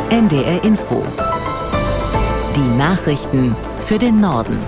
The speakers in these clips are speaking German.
NDR Info. Die Nachrichten für den Norden.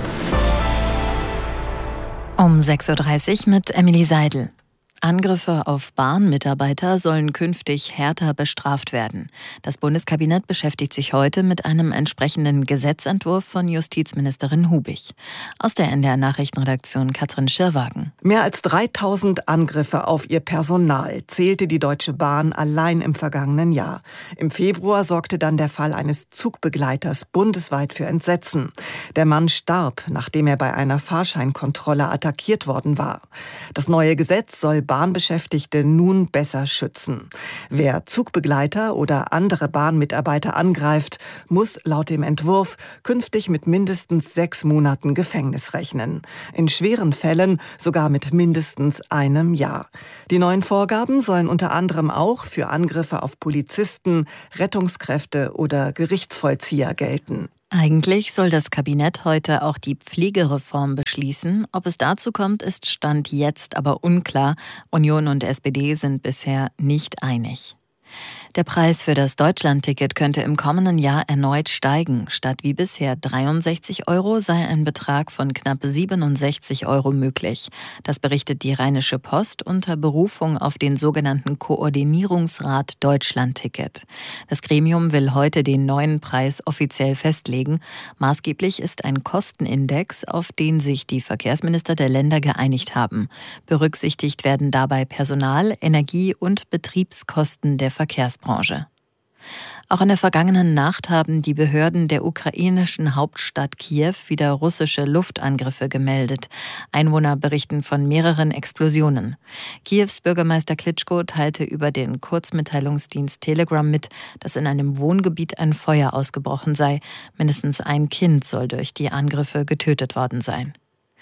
Um 6.30 Uhr mit Emily Seidel. Angriffe auf Bahnmitarbeiter sollen künftig härter bestraft werden. Das Bundeskabinett beschäftigt sich heute mit einem entsprechenden Gesetzentwurf von Justizministerin Hubig. Aus der NDR Nachrichtenredaktion Katrin Schirrwagen. Mehr als 3000 Angriffe auf ihr Personal zählte die Deutsche Bahn allein im vergangenen Jahr. Im Februar sorgte dann der Fall eines Zugbegleiters bundesweit für Entsetzen. Der Mann starb, nachdem er bei einer Fahrscheinkontrolle attackiert worden war. Das neue Gesetz soll Bahnbeschäftigte nun besser schützen. Wer Zugbegleiter oder andere Bahnmitarbeiter angreift, muss laut dem Entwurf künftig mit mindestens 6 Monaten Gefängnis rechnen. In schweren Fällen sogar mit mindestens einem Jahr. Die neuen Vorgaben sollen unter anderem auch für Angriffe auf Polizisten, Rettungskräfte oder Gerichtsvollzieher gelten. Eigentlich soll das Kabinett heute auch die Pflegereform beschließen. Ob es dazu kommt, ist Stand jetzt aber unklar. Union und SPD sind bisher nicht einig. Der Preis für das Deutschlandticket könnte im kommenden Jahr erneut steigen. Statt wie bisher 63 € sei ein Betrag von knapp 67 € möglich. Das berichtet die Rheinische Post unter Berufung auf den sogenannten Koordinierungsrat Deutschlandticket. Das Gremium will heute den neuen Preis offiziell festlegen. Maßgeblich ist ein Kostenindex, auf den sich die Verkehrsminister der Länder geeinigt haben. Berücksichtigt werden dabei Personal-, Energie- und Betriebskosten der Verkehrsbranche. Auch in der vergangenen Nacht haben die Behörden der ukrainischen Hauptstadt Kiew wieder russische Luftangriffe gemeldet. Einwohner berichten von mehreren Explosionen. Kiews Bürgermeister Klitschko teilte über den Kurzmitteilungsdienst Telegram mit, dass in einem Wohngebiet ein Feuer ausgebrochen sei. Mindestens ein Kind soll durch die Angriffe getötet worden sein.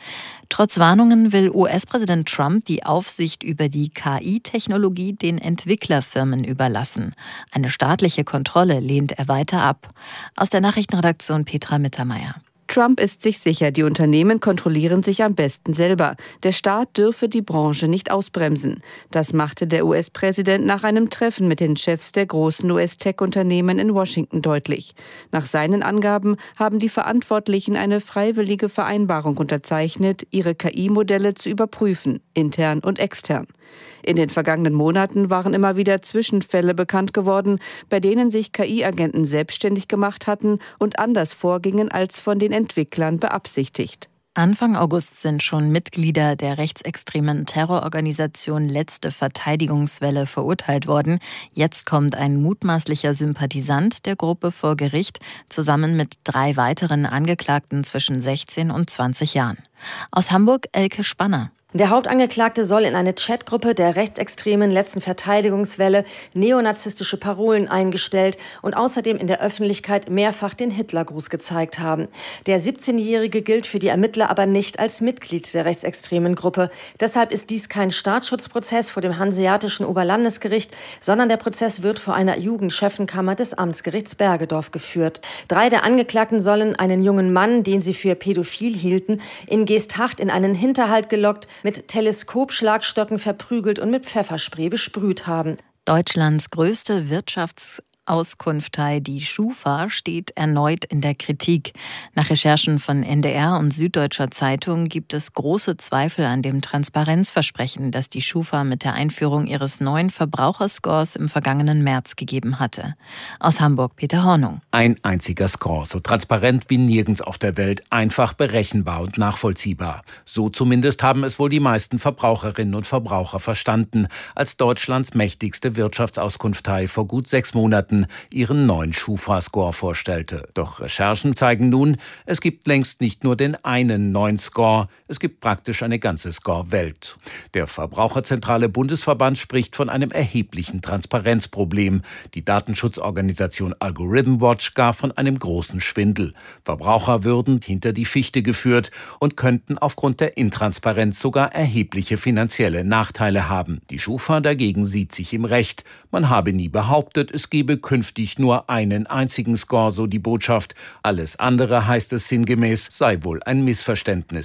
Trotz Warnungen will US-Präsident Trump die Aufsicht über die KI-Technologie den Entwicklerfirmen überlassen. Eine staatliche Kontrolle lehnt er weiter ab. Aus der Nachrichtenredaktion Petra Mittermeier. Trump ist sich sicher, die Unternehmen kontrollieren sich am besten selber. Der Staat dürfe die Branche nicht ausbremsen. Das machte der US-Präsident nach einem Treffen mit den Chefs der großen US-Tech-Unternehmen in Washington deutlich. Nach seinen Angaben haben die Verantwortlichen eine freiwillige Vereinbarung unterzeichnet, ihre KI-Modelle zu überprüfen, intern und extern. In den vergangenen Monaten waren immer wieder Zwischenfälle bekannt geworden, bei denen sich KI-Agenten selbstständig gemacht hatten und anders vorgingen als von den Entwicklern beabsichtigt. Anfang August sind schon Mitglieder der rechtsextremen Terrororganisation Letzte Verteidigungswelle verurteilt worden. Jetzt kommt ein mutmaßlicher Sympathisant der Gruppe vor Gericht, zusammen mit 3 weiteren Angeklagten zwischen 16 und 20 Jahren. Aus Hamburg Elke Spanner. Der Hauptangeklagte soll in eine Chatgruppe der rechtsextremen Letzten Verteidigungswelle neonazistische Parolen eingestellt und außerdem in der Öffentlichkeit mehrfach den Hitlergruß gezeigt haben. Der 17-Jährige gilt für die Ermittler aber nicht als Mitglied der rechtsextremen Gruppe. Deshalb ist dies kein Staatsschutzprozess vor dem Hanseatischen Oberlandesgericht, sondern der Prozess wird vor einer Jugendchefenkammer des Amtsgerichts Bergedorf geführt. 3 der Angeklagten sollen einen jungen Mann, den sie für pädophil hielten, in Geesthacht in einen Hinterhalt gelockt, mit Teleskopschlagstöcken verprügelt und mit Pfefferspray besprüht haben. Deutschlands größte Wirtschaftsauskunftei, die Schufa, steht erneut in der Kritik. Nach Recherchen von NDR und Süddeutscher Zeitung gibt es große Zweifel an dem Transparenzversprechen, das die Schufa mit der Einführung ihres neuen Verbraucherscores im vergangenen März gegeben hatte. Aus Hamburg Peter Hornung. Ein einziger Score, so transparent wie nirgends auf der Welt, einfach berechenbar und nachvollziehbar. So zumindest haben es wohl die meisten Verbraucherinnen und Verbraucher verstanden, als Deutschlands mächtigste Wirtschaftsauskunftei vor gut 6 Monaten ihren neuen Schufa-Score vorstellte. Doch Recherchen zeigen nun, es gibt längst nicht nur den einen neuen Score, es gibt praktisch eine ganze Score-Welt. Der Verbraucherzentrale Bundesverband spricht von einem erheblichen Transparenzproblem. Die Datenschutzorganisation Algorithm Watch gar von einem großen Schwindel. Verbraucher würden hinter die Fichte geführt und könnten aufgrund der Intransparenz sogar erhebliche finanzielle Nachteile haben. Die Schufa dagegen sieht sich im Recht. Man habe nie behauptet, es gebe künftig nur einen einzigen Score, so die Botschaft. Alles andere, heißt es sinngemäß, sei wohl ein Missverständnis.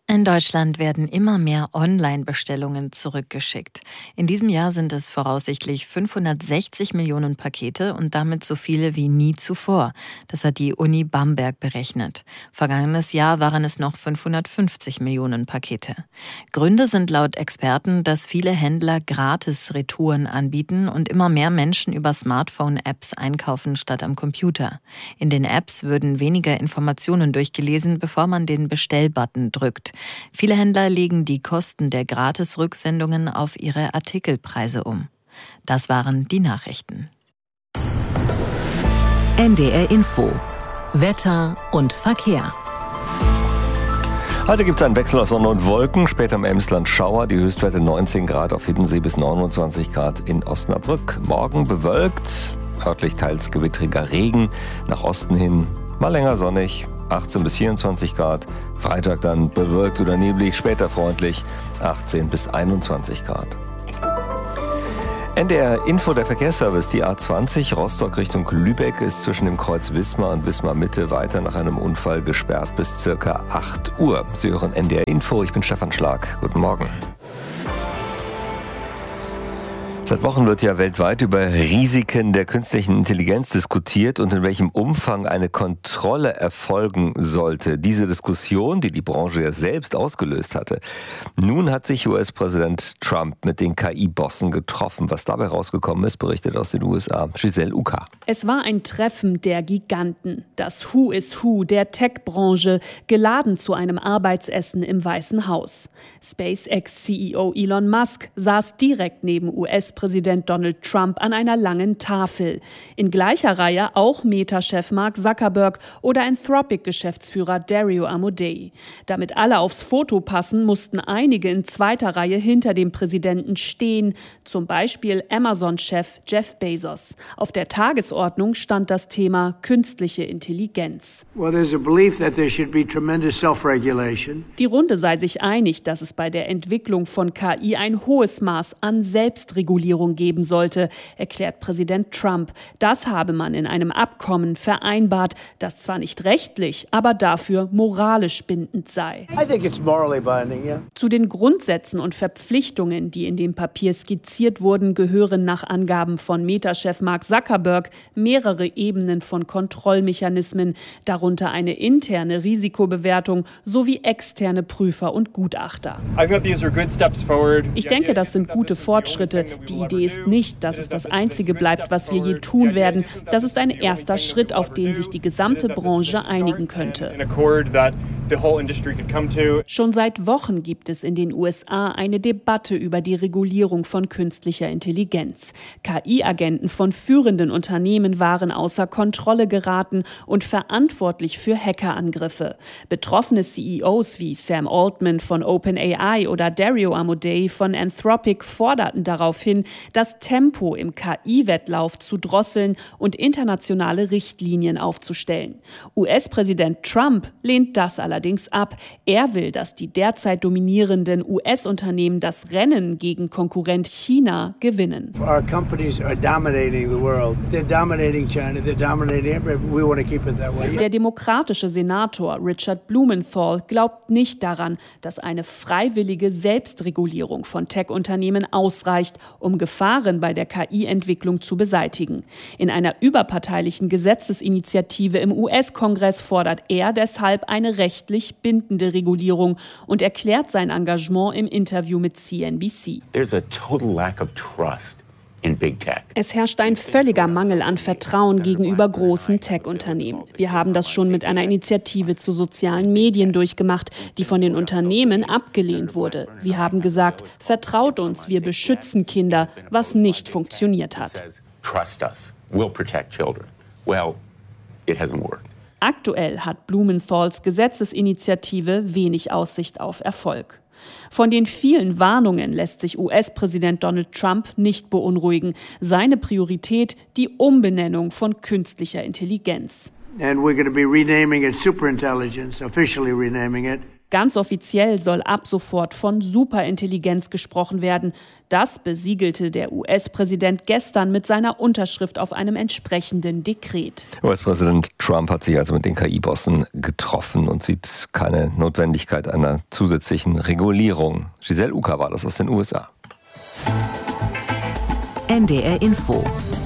In Deutschland werden immer mehr Online-Bestellungen zurückgeschickt. In diesem Jahr sind es voraussichtlich 560 Millionen Pakete und damit so viele wie nie zuvor. Das hat die Uni Bamberg berechnet. Vergangenes Jahr waren es noch 550 Millionen Pakete. Gründe sind laut Experten, dass viele Händler Gratis-Retouren anbieten und immer mehr Menschen über Smartphone-Apps einkaufen statt am Computer. In den Apps würden weniger Informationen durchgelesen, bevor man den Bestellbutton drückt. Viele Händler legen die Kosten der Gratis-Rücksendungen auf ihre Artikelpreise um. Das waren die Nachrichten. NDR Info. Wetter und Verkehr. Heute gibt es einen Wechsel aus Sonne und Wolken, später im Emsland Schauer, die Höchstwerte 19 Grad auf Hiddensee bis 29 Grad in Osnabrück. Morgen bewölkt, örtlich teils gewittriger Regen, nach Osten hin mal länger sonnig, 18 bis 24 Grad. Freitag dann bewölkt oder neblig, später freundlich, 18 bis 21 Grad. NDR Info, der Verkehrsservice. Die A20 Rostock Richtung Lübeck ist zwischen dem Kreuz Wismar und Wismar Mitte weiter nach einem Unfall gesperrt bis circa 8 Uhr. Sie hören NDR Info, ich bin Stefan Schlag. Guten Morgen. Seit Wochen wird ja weltweit über Risiken der künstlichen Intelligenz diskutiert und in welchem Umfang eine Kontrolle erfolgen sollte. Diese Diskussion, die die Branche ja selbst ausgelöst hatte. Nun hat sich US-Präsident Trump mit den KI-Bossen getroffen. Was dabei rausgekommen ist, berichtet aus den USA Giselle Uka. Es war ein Treffen der Giganten. Das Who is Who der Tech-Branche, geladen zu einem Arbeitsessen im Weißen Haus. SpaceX-CEO Elon Musk saß direkt neben US-Präsident Donald Trump an einer langen Tafel. In gleicher Reihe auch Meta-Chef Mark Zuckerberg oder Anthropic-Geschäftsführer Dario Amodei. Damit alle aufs Foto passen, mussten einige in zweiter Reihe hinter dem Präsidenten stehen, zum Beispiel Amazon-Chef Jeff Bezos. Auf der Tagesordnung stand das Thema künstliche Intelligenz. Die Runde sei sich einig, dass es bei der Entwicklung von KI ein hohes Maß an Selbstregulierung geben sollte, erklärt Präsident Trump. Das habe man in einem Abkommen vereinbart, das zwar nicht rechtlich, aber dafür moralisch bindend sei. Zu den Grundsätzen und Verpflichtungen, die in dem Papier skizziert wurden, gehören nach Angaben von Meta-Chef Mark Zuckerberg mehrere Ebenen von Kontrollmechanismen, darunter eine interne Risikobewertung sowie externe Prüfer und Gutachter. Ich denke, das sind gute Fortschritte. Die Idee ist nicht, dass es das Einzige bleibt, was wir je tun werden. Das ist ein erster Schritt, auf den sich die gesamte Branche einigen könnte. Schon seit Wochen gibt es in den USA eine Debatte über die Regulierung von künstlicher Intelligenz. KI-Agenten von führenden Unternehmen waren außer Kontrolle geraten und verantwortlich für Hackerangriffe. Betroffene CEOs wie Sam Altman von OpenAI oder Dario Amodei von Anthropic forderten daraufhin, das Tempo im KI-Wettlauf zu drosseln und internationale Richtlinien aufzustellen. US-Präsident Trump lehnt das allerdings ab. Er will, dass die derzeit dominierenden US-Unternehmen das Rennen gegen Konkurrent China gewinnen. Der demokratische Senator Richard Blumenthal glaubt nicht daran, dass eine freiwillige Selbstregulierung von Tech-Unternehmen ausreicht, um Gefahren bei der KI-Entwicklung zu beseitigen. In einer überparteilichen Gesetzesinitiative im US-Kongress fordert er deshalb eine rechtlich bindende Regulierung und erklärt sein Engagement im Interview mit CNBC. Es herrscht ein völliger Mangel an Vertrauen gegenüber großen Tech-Unternehmen. Wir haben das schon mit einer Initiative zu sozialen Medien durchgemacht, die von den Unternehmen abgelehnt wurde. Sie haben gesagt, vertraut uns, wir beschützen Kinder, was nicht funktioniert hat. Aktuell hat Blumenthals Gesetzesinitiative wenig Aussicht auf Erfolg. Von den vielen Warnungen lässt sich US-Präsident Donald Trump nicht beunruhigen. Seine Priorität die Umbenennung von künstlicher Intelligenz. And we're going to be renaming it superintelligence, officially renaming it. Ganz offiziell soll ab sofort von Superintelligenz gesprochen werden. Das besiegelte der US-Präsident gestern mit seiner Unterschrift auf einem entsprechenden Dekret. US-Präsident Trump hat sich also mit den KI-Bossen getroffen und sieht keine Notwendigkeit einer zusätzlichen Regulierung. Giselle Uka war das aus den USA. NDR Info.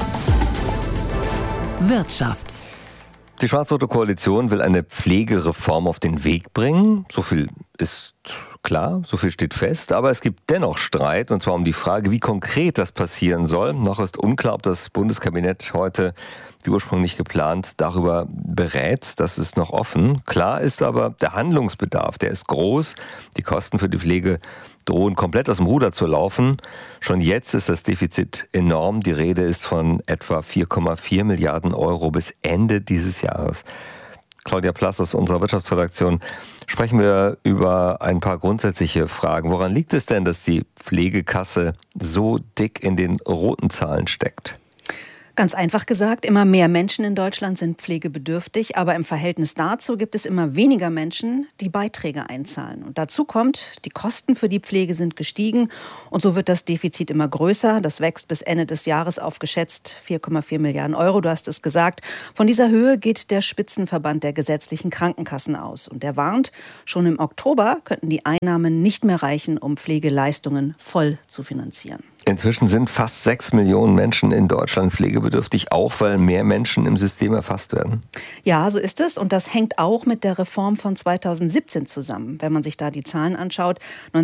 Wirtschaft. Die schwarz-rote Koalition will eine Pflegereform auf den Weg bringen. So viel ist klar, so viel steht fest. Aber es gibt dennoch Streit, und zwar um die Frage, wie konkret das passieren soll. Noch ist unklar, ob das Bundeskabinett heute, wie ursprünglich geplant, darüber berät. Das ist noch offen. Klar ist aber, der Handlungsbedarf, der ist groß. Die Kosten für die Pflege drohen komplett aus dem Ruder zu laufen. Schon jetzt ist das Defizit enorm. Die Rede ist von etwa 4,4 Milliarden Euro bis Ende dieses Jahres. Claudia Plass aus unserer Wirtschaftsredaktion, sprechen wir über ein paar grundsätzliche Fragen. Woran liegt es denn, dass die Pflegekasse so dick in den roten Zahlen steckt? Ganz einfach gesagt, immer mehr Menschen in Deutschland sind pflegebedürftig, aber im Verhältnis dazu gibt es immer weniger Menschen, die Beiträge einzahlen. Und dazu kommt, die Kosten für die Pflege sind gestiegen und so wird das Defizit immer größer. Das wächst bis Ende des Jahres auf geschätzt 4,4 Milliarden Euro, du hast es gesagt. Von dieser Höhe geht der Spitzenverband der gesetzlichen Krankenkassen aus. Und der warnt, schon im Oktober könnten die Einnahmen nicht mehr reichen, um Pflegeleistungen voll zu finanzieren. Inzwischen sind fast 6 Millionen Menschen in Deutschland pflegebedürftig, auch weil mehr Menschen im System erfasst werden. Ja, so ist es. Und das hängt auch mit der Reform von 2017 zusammen. Wenn man sich da die Zahlen anschaut,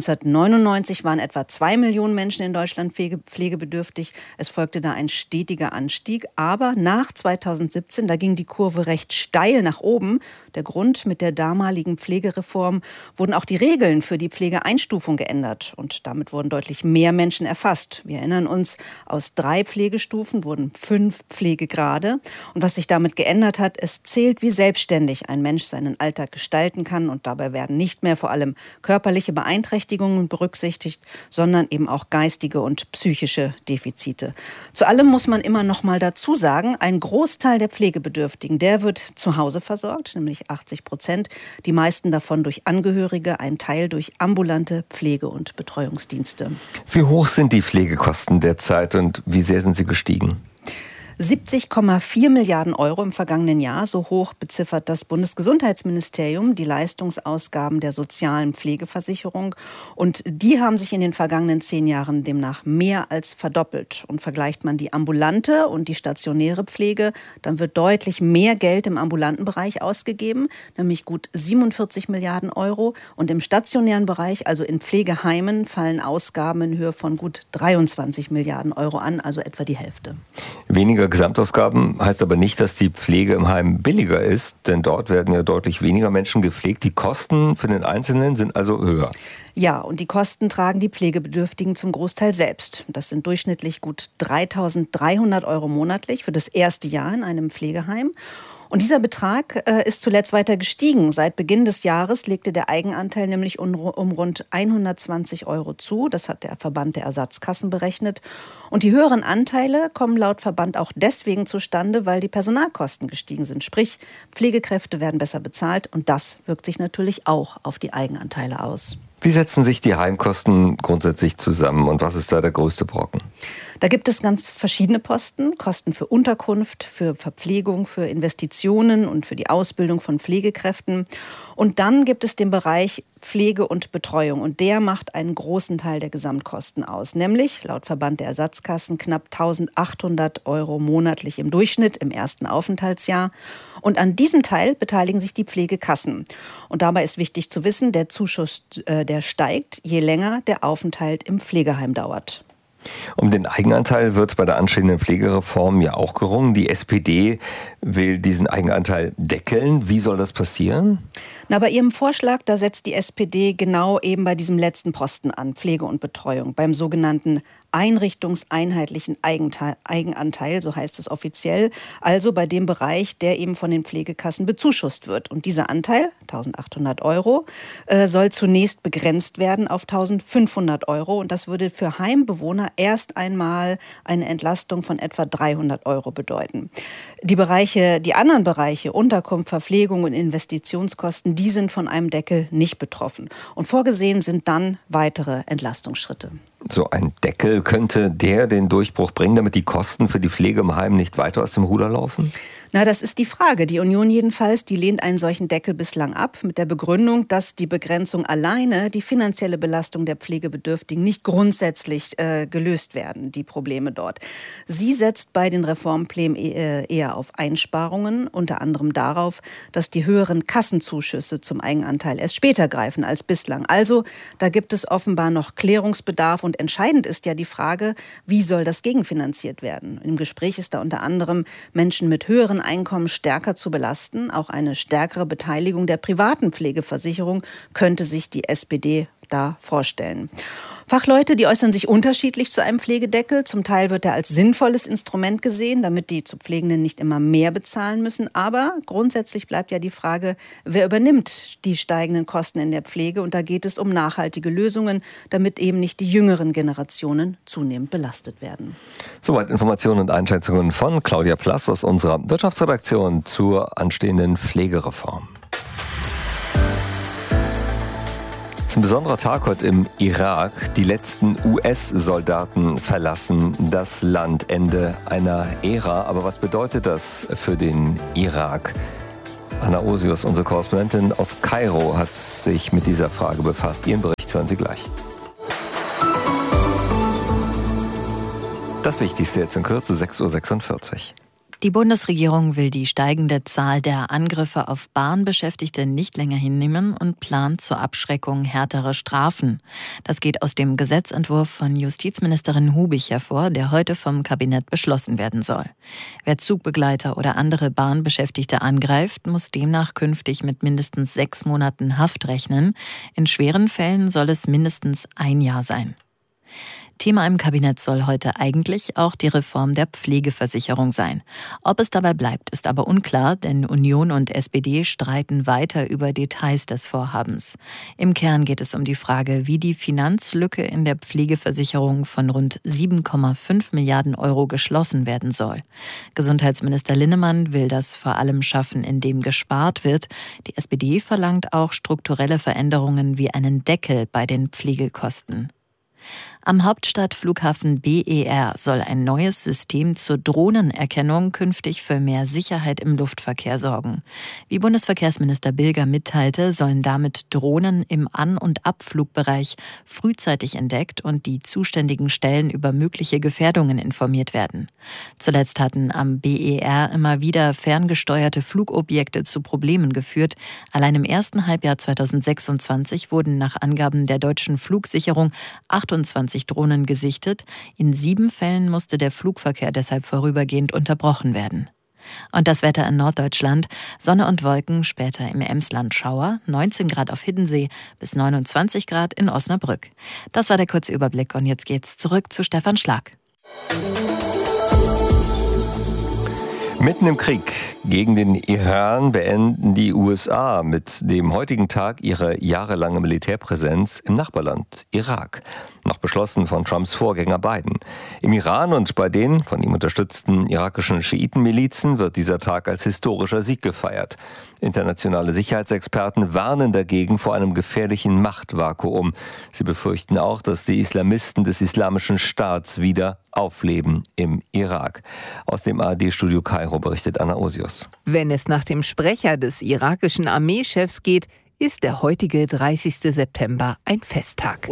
1999 waren etwa 2 Millionen Menschen in Deutschland pflegebedürftig. Es folgte da ein stetiger Anstieg. Aber nach 2017, da ging die Kurve recht steil nach oben. Der Grund: mit der damaligen Pflegereform wurden auch die Regeln für die Pflegeeinstufung geändert. Und damit wurden deutlich mehr Menschen erfasst. Wir erinnern uns, aus 3 Pflegestufen wurden 5 Pflegegrade. Und was sich damit geändert hat, es zählt, wie selbstständig ein Mensch seinen Alltag gestalten kann. Und dabei werden nicht mehr vor allem körperliche Beeinträchtigungen berücksichtigt, sondern eben auch geistige und psychische Defizite. Zu allem muss man immer noch mal dazu sagen, ein Großteil der Pflegebedürftigen, der wird zu Hause versorgt, nämlich 80%. Die meisten davon durch Angehörige, ein Teil durch ambulante Pflege- und Betreuungsdienste. Wie hoch sind die Pflegekosten derzeit und wie sehr sind sie gestiegen? 70,4 Milliarden Euro im vergangenen Jahr, so hoch beziffert das Bundesgesundheitsministerium die Leistungsausgaben der sozialen Pflegeversicherung. Und die haben sich in den vergangenen 10 Jahren demnach mehr als verdoppelt. Und vergleicht man die ambulante und die stationäre Pflege, dann wird deutlich mehr Geld im ambulanten Bereich ausgegeben, nämlich gut 47 Milliarden Euro. Und im stationären Bereich, also in Pflegeheimen, fallen Ausgaben in Höhe von gut 23 Milliarden Euro an, also etwa die Hälfte. Weniger Gesamtausgaben heißt aber nicht, dass die Pflege im Heim billiger ist, denn dort werden ja deutlich weniger Menschen gepflegt. Die Kosten für den Einzelnen sind also höher. Ja, und die Kosten tragen die Pflegebedürftigen zum Großteil selbst. Das sind durchschnittlich gut 3.300 Euro monatlich für das erste Jahr in einem Pflegeheim. Und dieser Betrag ist zuletzt weiter gestiegen. Seit Beginn des Jahres legte der Eigenanteil nämlich um rund 120 Euro zu. Das hat der Verband der Ersatzkassen berechnet. Und die höheren Anteile kommen laut Verband auch deswegen zustande, weil die Personalkosten gestiegen sind. Sprich, Pflegekräfte werden besser bezahlt und das wirkt sich natürlich auch auf die Eigenanteile aus. Wie setzen sich die Heimkosten grundsätzlich zusammen und was ist da der größte Brocken? Da gibt es ganz verschiedene Posten. Kosten für Unterkunft, für Verpflegung, für Investitionen und für die Ausbildung von Pflegekräften. Und dann gibt es den Bereich Pflege und Betreuung. Und der macht einen großen Teil der Gesamtkosten aus. Nämlich, laut Verband der Ersatzkassen, knapp 1.800 Euro monatlich im Durchschnitt im ersten Aufenthaltsjahr. Und an diesem Teil beteiligen sich die Pflegekassen. Und dabei ist wichtig zu wissen, der Zuschuss, der steigt, je länger der Aufenthalt im Pflegeheim dauert. Um den Eigenanteil wird es bei der anstehenden Pflegereform ja auch gerungen. Die SPD will diesen Eigenanteil deckeln. Wie soll das passieren? Na, bei ihrem Vorschlag, da setzt die SPD genau eben bei diesem letzten Posten an, Pflege und Betreuung, beim sogenannten einrichtungseinheitlichen Eigenanteil, so heißt es offiziell, also bei dem Bereich, der eben von den Pflegekassen bezuschusst wird. Und dieser Anteil, 1.800 Euro, soll zunächst begrenzt werden auf 1.500 Euro. Und das würde für Heimbewohner erst einmal eine Entlastung von etwa 300 Euro bedeuten. Die anderen Bereiche, Unterkunft, Verpflegung und Investitionskosten, die sind von einem Deckel nicht betroffen. Und vorgesehen sind dann weitere Entlastungsschritte. So ein Deckel, könnte der den Durchbruch bringen, damit die Kosten für die Pflege im Heim nicht weiter aus dem Ruder laufen? Na, das ist die Frage. Die Union jedenfalls, die lehnt einen solchen Deckel bislang ab, mit der Begründung, dass die Begrenzung alleine die finanzielle Belastung der Pflegebedürftigen nicht grundsätzlich gelöst werden, die Probleme dort. Sie setzt bei den Reformplänen eher auf Einsparungen, unter anderem darauf, dass die höheren Kassenzuschüsse zum Eigenanteil erst später greifen als bislang. Also, da gibt es offenbar noch Klärungsbedarf und entscheidend ist ja die Frage, wie soll das gegenfinanziert werden? Im Gespräch ist da unter anderem Menschen mit höheren Einkommen stärker zu belasten. Auch eine stärkere Beteiligung der privaten Pflegeversicherung könnte sich die SPD da vorstellen. Fachleute, die äußern sich unterschiedlich zu einem Pflegedeckel. Zum Teil wird er als sinnvolles Instrument gesehen, damit die zu Pflegenden nicht immer mehr bezahlen müssen. Aber grundsätzlich bleibt ja die Frage, wer übernimmt die steigenden Kosten in der Pflege? Und da geht es um nachhaltige Lösungen, damit eben nicht die jüngeren Generationen zunehmend belastet werden. Soweit Informationen und Einschätzungen von Claudia Plass aus unserer Wirtschaftsredaktion zur anstehenden Pflegereform. Es ist ein besonderer Tag heute im Irak. Die letzten US-Soldaten verlassen das Land. Ende einer Ära. Aber was bedeutet das für den Irak? Anna Osius, unsere Korrespondentin aus Kairo, hat sich mit dieser Frage befasst. Ihren Bericht hören Sie gleich. Das Wichtigste jetzt in Kürze, 6.46 Uhr. Die Bundesregierung will die steigende Zahl der Angriffe auf Bahnbeschäftigte nicht länger hinnehmen und plant zur Abschreckung härtere Strafen. Das geht aus dem Gesetzentwurf von Justizministerin Hubich hervor, der heute vom Kabinett beschlossen werden soll. Wer Zugbegleiter oder andere Bahnbeschäftigte angreift, muss demnach künftig mit mindestens 6 Monaten Haft rechnen. In schweren Fällen soll es mindestens 1 Jahr sein. Thema im Kabinett soll heute eigentlich auch die Reform der Pflegeversicherung sein. Ob es dabei bleibt, ist aber unklar, denn Union und SPD streiten weiter über Details des Vorhabens. Im Kern geht es um die Frage, wie die Finanzlücke in der Pflegeversicherung von rund 7,5 Milliarden Euro geschlossen werden soll. Gesundheitsminister Linnemann will das vor allem schaffen, indem gespart wird. Die SPD verlangt auch strukturelle Veränderungen wie einen Deckel bei den Pflegekosten. Am Hauptstadtflughafen BER soll ein neues System zur Drohnenerkennung künftig für mehr Sicherheit im Luftverkehr sorgen. Wie Bundesverkehrsminister Bilger mitteilte, sollen damit Drohnen im An- und Abflugbereich frühzeitig entdeckt und die zuständigen Stellen über mögliche Gefährdungen informiert werden. Zuletzt hatten am BER immer wieder ferngesteuerte Flugobjekte zu Problemen geführt. Allein im ersten Halbjahr 2026 wurden nach Angaben der Deutschen Flugsicherung 28 Drohnen gesichtet. In 7 Fällen musste der Flugverkehr deshalb vorübergehend unterbrochen werden. Und das Wetter in Norddeutschland: Sonne und Wolken, später im Emsland Schauer, 19 Grad auf Hiddensee bis 29 Grad in Osnabrück. Das war der kurze Überblick und jetzt geht's zurück zu Stefan Schlag. Mitten im Krieg gegen den Iran beenden die USA mit dem heutigen Tag ihre jahrelange Militärpräsenz im Nachbarland Irak. Noch beschlossen von Trumps Vorgänger Biden. Im Iran und bei den von ihm unterstützten irakischen Schiitenmilizen wird dieser Tag als historischer Sieg gefeiert. Internationale Sicherheitsexperten warnen dagegen vor einem gefährlichen Machtvakuum. Sie befürchten auch, dass die Islamisten des Islamischen Staats wieder aufleben im Irak. Aus dem ARD-Studio Kairo berichtet Anna Osius. Wenn es nach dem Sprecher des irakischen Armeechefs geht, ist der heutige 30. September ein Festtag.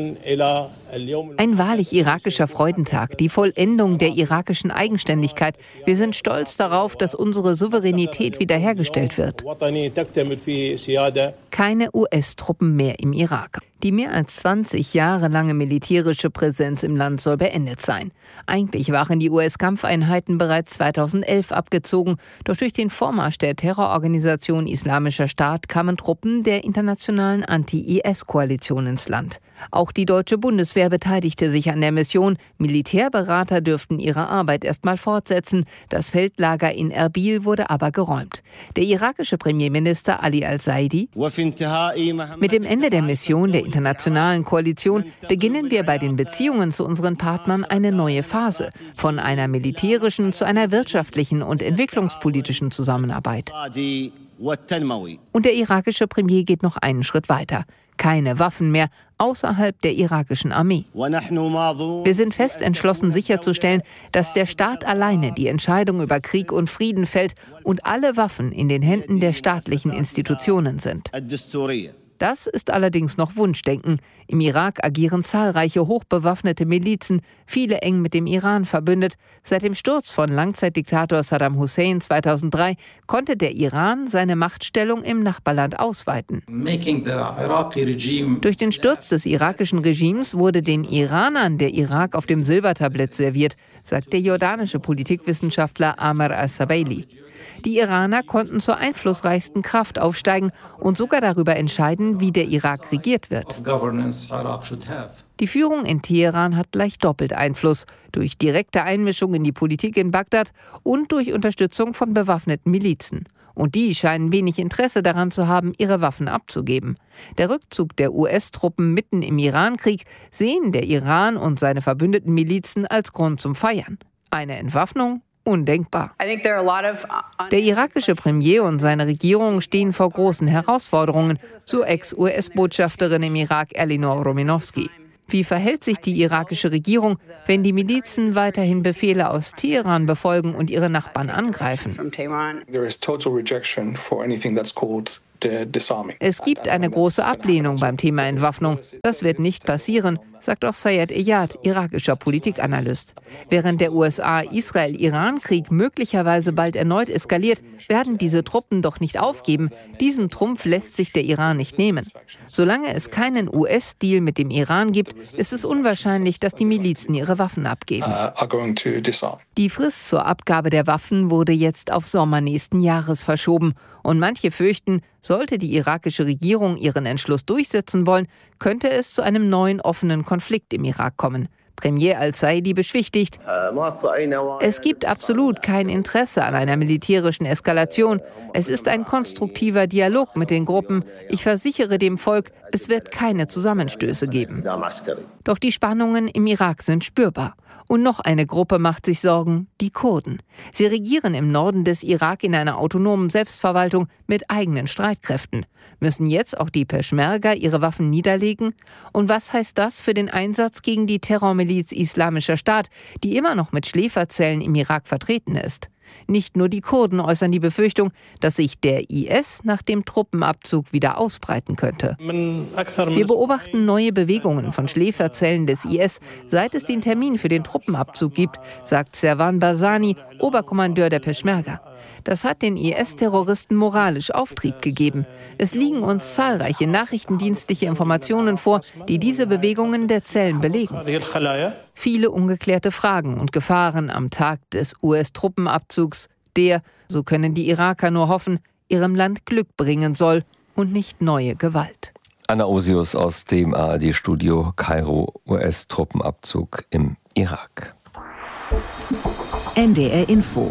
Ein wahrlich irakischer Freudentag, die Vollendung der irakischen Eigenständigkeit. Wir sind stolz darauf, dass unsere Souveränität wiederhergestellt wird. Keine US-Truppen mehr im Irak. Die mehr als 20 Jahre lange militärische Präsenz im Land soll beendet sein. Eigentlich waren die US-Kampfeinheiten bereits 2011 abgezogen, doch durch den Vormarsch der Terrororganisation Islamischer Staat kamen Truppen der internationalen Anti-IS-Koalition ins Land. Auch die deutsche Bundeswehr beteiligte sich an der Mission. Militärberater dürften ihre Arbeit erstmal fortsetzen. Das Feldlager in Erbil wurde aber geräumt. Der irakische Premierminister Ali al-Saidi: Mit dem Ende der Mission der internationalen Koalition beginnen wir bei den Beziehungen zu unseren Partnern eine neue Phase, von einer militärischen zu einer wirtschaftlichen und entwicklungspolitischen Zusammenarbeit. Und der irakische Premier geht noch einen Schritt weiter. Keine Waffen mehr außerhalb der irakischen Armee. Wir sind fest entschlossen, sicherzustellen, dass der Staat alleine die Entscheidung über Krieg und Frieden fällt und alle Waffen in den Händen der staatlichen Institutionen sind. Das ist allerdings noch Wunschdenken. Im Irak agieren zahlreiche hochbewaffnete Milizen, viele eng mit dem Iran verbündet. Seit dem Sturz von Langzeitdiktator Saddam Hussein 2003 konnte der Iran seine Machtstellung im Nachbarland ausweiten. Durch den Sturz des irakischen Regimes wurde den Iranern der Irak auf dem Silbertablett serviert, sagt der jordanische Politikwissenschaftler Amr al-Sabaili. Die Iraner konnten zur einflussreichsten Kraft aufsteigen und sogar darüber entscheiden, wie der Irak regiert wird. Die Führung in Teheran hat gleich doppelt Einfluss, durch direkte Einmischung in die Politik in Bagdad und durch Unterstützung von bewaffneten Milizen. Und die scheinen wenig Interesse daran zu haben, ihre Waffen abzugeben. Der Rückzug der US-Truppen mitten im Irankrieg sehen der Iran und seine verbündeten Milizen als Grund zum Feiern. Eine Entwaffnung? Undenkbar. Der irakische Premier und seine Regierung stehen vor großen Herausforderungen, so Ex-US-Botschafterin im Irak Elinor Romanowski. Wie verhält sich die irakische Regierung, wenn die Milizen weiterhin Befehle aus Teheran befolgen und ihre Nachbarn angreifen? Es gibt eine große Ablehnung beim Thema Entwaffnung. Das wird nicht passieren, sagt auch Sayed Eyad, irakischer Politikanalyst. Während der USA-Israel-Iran-Krieg möglicherweise bald erneut eskaliert, werden diese Truppen doch nicht aufgeben. Diesen Trumpf lässt sich der Iran nicht nehmen. Solange es keinen US-Deal mit dem Iran gibt, ist es unwahrscheinlich, dass die Milizen ihre Waffen abgeben. Die Frist zur Abgabe der Waffen wurde jetzt auf Sommer nächsten Jahres verschoben. Und manche fürchten, sollte die irakische Regierung ihren Entschluss durchsetzen wollen, könnte es zu einem neuen offenen Konflikt im Irak kommen. Premier al-Saidi beschwichtigt: Es gibt absolut kein Interesse an einer militärischen Eskalation. Es ist ein konstruktiver Dialog mit den Gruppen. Ich versichere dem Volk, es wird keine Zusammenstöße geben. Doch die Spannungen im Irak sind spürbar. Und noch eine Gruppe macht sich Sorgen, die Kurden. Sie regieren im Norden des Irak in einer autonomen Selbstverwaltung mit eigenen Streitkräften. Müssen jetzt auch die Peschmerga ihre Waffen niederlegen? Und was heißt das für den Einsatz gegen die Terrormiliz Islamischer Staat, die immer noch mit Schläferzellen im Irak vertreten ist? Nicht nur die Kurden äußern die Befürchtung, dass sich der IS nach dem Truppenabzug wieder ausbreiten könnte. Wir beobachten neue Bewegungen von Schläferzellen des IS, seit es den Termin für den Truppenabzug gibt, sagt Servan Barzani, Oberkommandeur der Peschmerga. Das hat den IS-Terroristen moralisch Auftrieb gegeben. Es liegen uns zahlreiche nachrichtendienstliche Informationen vor, die diese Bewegungen der Zellen belegen. Viele ungeklärte Fragen und Gefahren am Tag des US-Truppenabzugs, der, so können die Iraker nur hoffen, ihrem Land Glück bringen soll und nicht neue Gewalt. Anna Osius aus dem ARD-Studio Kairo, US-Truppenabzug im Irak. NDR Info.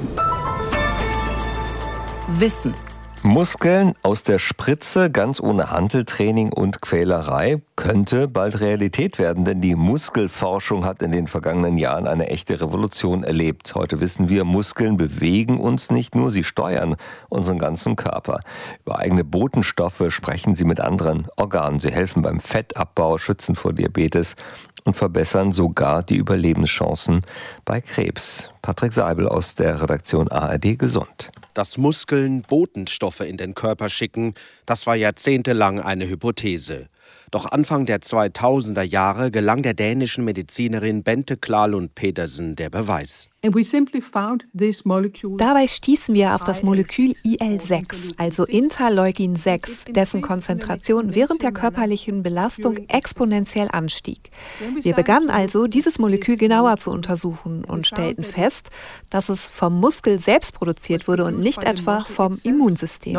Wissen. Muskeln aus der Spritze, ganz ohne Hanteltraining und Quälerei, könnte bald Realität werden, denn die Muskelforschung hat in den vergangenen Jahren eine echte Revolution erlebt. Heute wissen wir, Muskeln bewegen uns nicht nur, sie steuern unseren ganzen Körper. Über eigene Botenstoffe sprechen sie mit anderen Organen. Sie helfen beim Fettabbau, schützen vor Diabetes und verbessern sogar die Überlebenschancen bei Krebs. Patrick Seibel aus der Redaktion ARD Gesund. Dass Muskeln Botenstoffe in den Körper schicken, das war jahrzehntelang eine Hypothese. Doch Anfang der 2000er Jahre gelang der dänischen Medizinerin Bente Klalund Pedersen der Beweis. Dabei stießen wir auf das Molekül IL-6, also Interleukin 6, dessen Konzentration während der körperlichen Belastung exponentiell anstieg. Wir begannen also, dieses Molekül genauer zu untersuchen und stellten fest, dass es vom Muskel selbst produziert wurde und nicht etwa vom Immunsystem.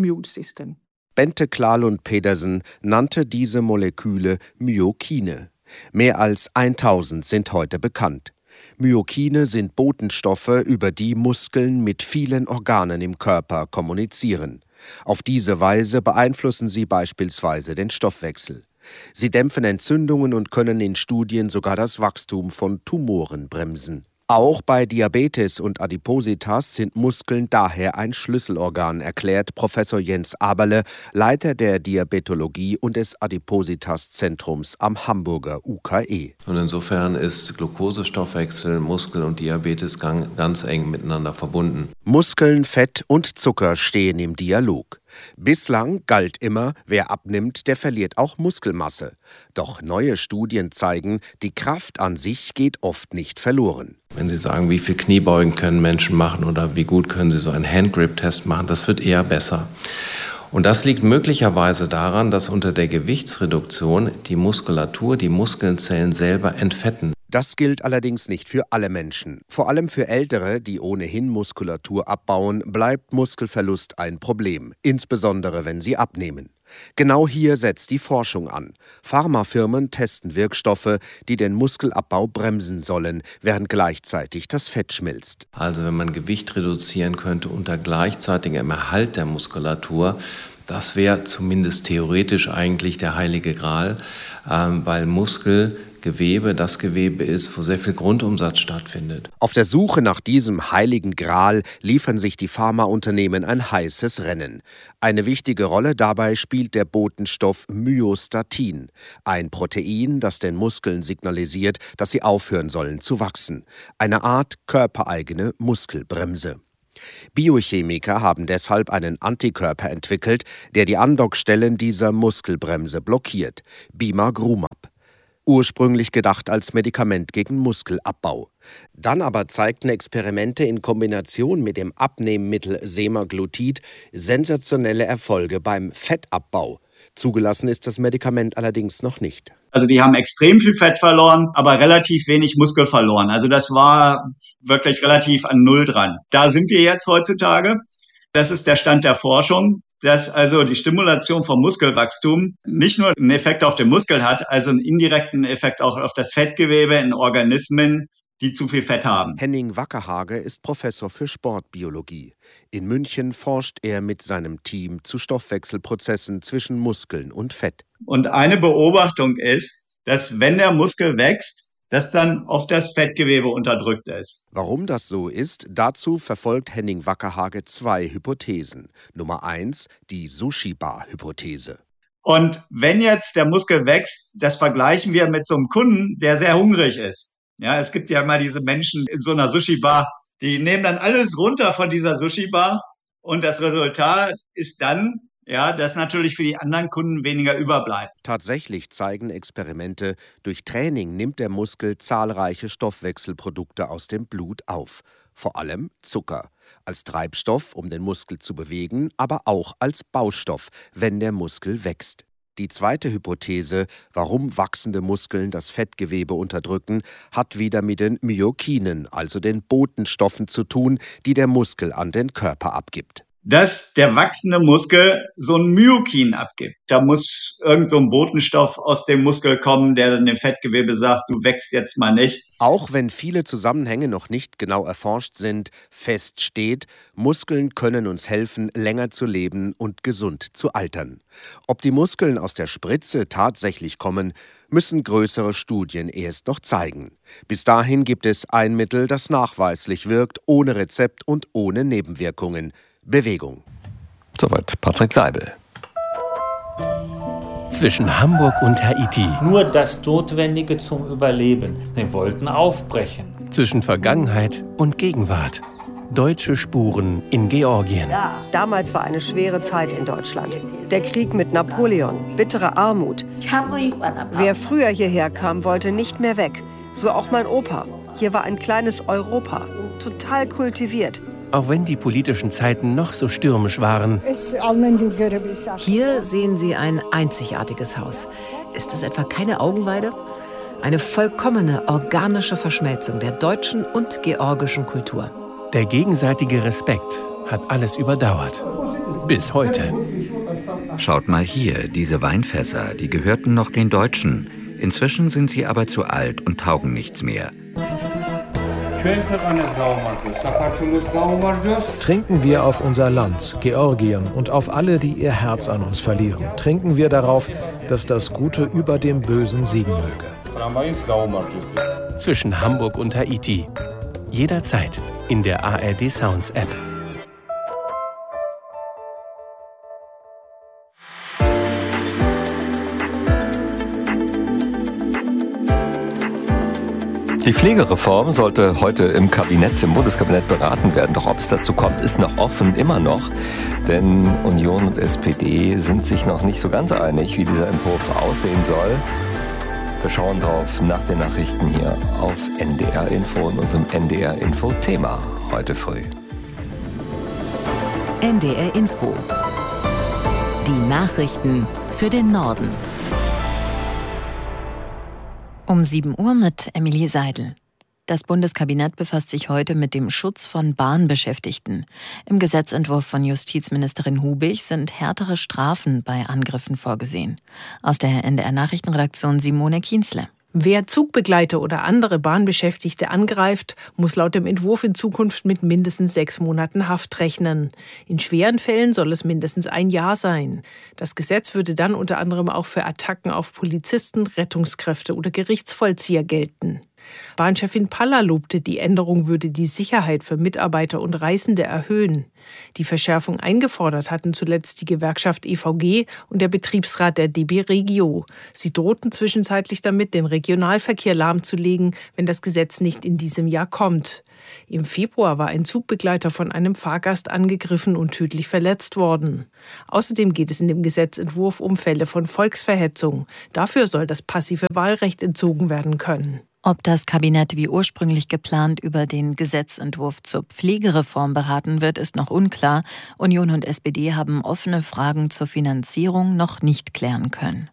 Bente Klalund Pedersen nannte diese Moleküle Myokine. Mehr als 1000 sind heute bekannt. Myokine sind Botenstoffe, über die Muskeln mit vielen Organen im Körper kommunizieren. Auf diese Weise beeinflussen sie beispielsweise den Stoffwechsel. Sie dämpfen Entzündungen und können in Studien sogar das Wachstum von Tumoren bremsen. Auch bei Diabetes und Adipositas sind Muskeln daher ein Schlüsselorgan, erklärt Professor Jens Aberle, Leiter der Diabetologie und des Adipositas-Zentrums am Hamburger UKE. Und insofern ist Glukosestoffwechsel, Muskel und Diabetes ganz eng miteinander verbunden. Muskeln, Fett und Zucker stehen im Dialog. Bislang galt immer, wer abnimmt, der verliert auch Muskelmasse. Doch neue Studien zeigen, die Kraft an sich geht oft nicht verloren. Wenn Sie sagen, wie viel Kniebeugen können Menschen machen oder wie gut können sie so einen Handgrip-Test machen, das wird eher besser. Und das liegt möglicherweise daran, dass unter der Gewichtsreduktion die Muskulatur, die Muskelzellen selber entfetten. Das gilt allerdings nicht für alle Menschen. Vor allem für Ältere, die ohnehin Muskulatur abbauen, bleibt Muskelverlust ein Problem, insbesondere wenn sie abnehmen. Genau hier setzt die Forschung an. Pharmafirmen testen Wirkstoffe, die den Muskelabbau bremsen sollen, während gleichzeitig das Fett schmilzt. Also wenn man Gewicht reduzieren könnte unter gleichzeitigem Erhalt der Muskulatur, das wäre zumindest theoretisch eigentlich der heilige Gral, weil Muskelgewebe das Gewebe ist, wo sehr viel Grundumsatz stattfindet. Auf der Suche nach diesem heiligen Gral liefern sich die Pharmaunternehmen ein heißes Rennen. Eine wichtige Rolle dabei spielt der Botenstoff Myostatin, ein Protein, das den Muskeln signalisiert, dass sie aufhören sollen zu wachsen. Eine Art körpereigene Muskelbremse. Biochemiker haben deshalb einen Antikörper entwickelt, der die Andockstellen dieser Muskelbremse blockiert, Bimagrumab. Ursprünglich gedacht als Medikament gegen Muskelabbau. Dann aber zeigten Experimente in Kombination mit dem Abnehmmittel Semaglutid sensationelle Erfolge beim Fettabbau. Zugelassen ist das Medikament allerdings noch nicht. Also die haben extrem viel Fett verloren, aber relativ wenig Muskel verloren. Also das war wirklich relativ an Null dran. Da sind wir jetzt heutzutage. Das ist der Stand der Forschung, dass also die Stimulation vom Muskelwachstum nicht nur einen Effekt auf den Muskel hat, also einen indirekten Effekt auch auf das Fettgewebe in Organismen, die zu viel Fett haben. Henning Wackerhage ist Professor für Sportbiologie. In München forscht er mit seinem Team zu Stoffwechselprozessen zwischen Muskeln und Fett. Und eine Beobachtung ist, dass wenn der Muskel wächst, das dann auf das Fettgewebe unterdrückt ist. Warum das so ist, dazu verfolgt Henning Wackerhage 2 Hypothesen. Nummer 1, die Sushi-Bar-Hypothese. Und wenn jetzt der Muskel wächst, das vergleichen wir mit so einem Kunden, der sehr hungrig ist. Ja, es gibt ja immer diese Menschen in so einer Sushi-Bar, die nehmen dann alles runter von dieser Sushi-Bar und das Resultat ist dann, dass natürlich für die anderen Kunden weniger überbleibt. Tatsächlich zeigen Experimente, durch Training nimmt der Muskel zahlreiche Stoffwechselprodukte aus dem Blut auf. Vor allem Zucker. Als Treibstoff, um den Muskel zu bewegen, aber auch als Baustoff, wenn der Muskel wächst. Die zweite Hypothese, warum wachsende Muskeln das Fettgewebe unterdrücken, hat wieder mit den Myokinen, also den Botenstoffen zu tun, die der Muskel an den Körper abgibt. Dass der wachsende Muskel so ein Myokin abgibt. Da muss irgend so ein Botenstoff aus dem Muskel kommen, der dann dem Fettgewebe sagt, du wächst jetzt mal nicht. Auch wenn viele Zusammenhänge noch nicht genau erforscht sind, fest steht, Muskeln können uns helfen, länger zu leben und gesund zu altern. Ob die Muskeln aus der Spritze tatsächlich kommen, müssen größere Studien erst noch zeigen. Bis dahin gibt es ein Mittel, das nachweislich wirkt, ohne Rezept und ohne Nebenwirkungen. Bewegung. Soweit Patrick Seibel. Zwischen Hamburg und Haiti. Nur das Notwendige zum Überleben. Sie wollten aufbrechen. Zwischen Vergangenheit und Gegenwart. Deutsche Spuren in Georgien. Damals war eine schwere Zeit in Deutschland. Der Krieg mit Napoleon, bittere Armut. Wer früher hierher kam, wollte nicht mehr weg. So auch mein Opa. Hier war ein kleines Europa, total kultiviert. Auch wenn die politischen Zeiten noch so stürmisch waren. Hier sehen Sie ein einzigartiges Haus. Ist es etwa keine Augenweide? Eine vollkommene organische Verschmelzung der deutschen und georgischen Kultur. Der gegenseitige Respekt hat alles überdauert. Bis heute. Schaut mal hier, diese Weinfässer, die gehörten noch den Deutschen. Inzwischen sind sie aber zu alt und taugen nichts mehr. Trinken wir auf unser Land, Georgien, und auf alle, die ihr Herz an uns verlieren. Trinken wir darauf, dass das Gute über dem Bösen siegen möge. Zwischen Hamburg und Haiti. Jederzeit in der ARD Sounds App. Die Pflegereform sollte heute im Bundeskabinett beraten werden. Doch ob es dazu kommt, ist noch offen, immer noch. Denn Union und SPD sind sich noch nicht so ganz einig, wie dieser Entwurf aussehen soll. Wir schauen drauf nach den Nachrichten hier auf NDR Info und unserem NDR Info Thema heute früh. NDR Info. Die Nachrichten für den Norden. Um 7 Uhr mit Emilie Seidel. Das Bundeskabinett befasst sich heute mit dem Schutz von Bahnbeschäftigten. Im Gesetzentwurf von Justizministerin Hubig sind härtere Strafen bei Angriffen vorgesehen. Aus der NDR-Nachrichtenredaktion Simone Kienzle. Wer Zugbegleiter oder andere Bahnbeschäftigte angreift, muss laut dem Entwurf in Zukunft mit mindestens 6 Monaten Haft rechnen. In schweren Fällen soll es mindestens 1 Jahr sein. Das Gesetz würde dann unter anderem auch für Attacken auf Polizisten, Rettungskräfte oder Gerichtsvollzieher gelten. Bahnchefin Palla lobte, die Änderung würde die Sicherheit für Mitarbeiter und Reisende erhöhen. Die Verschärfung eingefordert hatten zuletzt die Gewerkschaft EVG und der Betriebsrat der DB Regio. Sie drohten zwischenzeitlich damit, den Regionalverkehr lahmzulegen, wenn das Gesetz nicht in diesem Jahr kommt. Im Februar war ein Zugbegleiter von einem Fahrgast angegriffen und tödlich verletzt worden. Außerdem geht es in dem Gesetzentwurf um Fälle von Volksverhetzung. Dafür soll das passive Wahlrecht entzogen werden können. Ob das Kabinett wie ursprünglich geplant über den Gesetzentwurf zur Pflegereform beraten wird, ist noch unklar. Union und SPD haben offene Fragen zur Finanzierung noch nicht klären können.